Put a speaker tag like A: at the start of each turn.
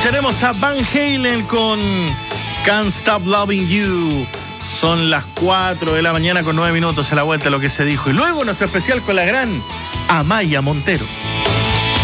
A: Escucharemos a Van Halen con Can't Stop Loving You. Son las 4 de la mañana con 9 minutos a la vuelta de lo que se dijo. Y luego nuestro especial con la gran Amaya Montero.